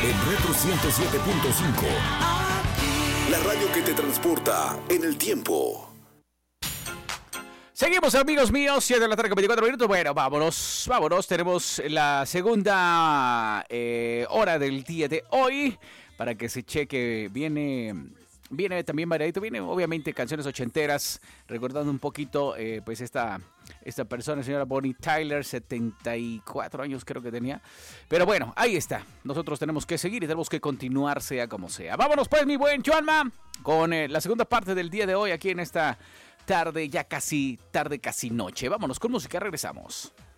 En Retro 107.5. La radio que te transporta en el tiempo. Seguimos, amigos míos, 7 de la tarde con 24 minutos. Bueno, vámonos. Tenemos la segunda hora del día de hoy para que se cheque. Viene también variadito, viene obviamente canciones ochenteras, recordando un poquito pues esta persona, señora Bonnie Tyler, 74 años creo que tenía. Pero bueno, ahí está. Nosotros tenemos que seguir y tenemos que continuar sea como sea. Vámonos pues, mi buen Juanma, con la segunda parte del día de hoy aquí en esta tarde casi noche. Vámonos con música, regresamos.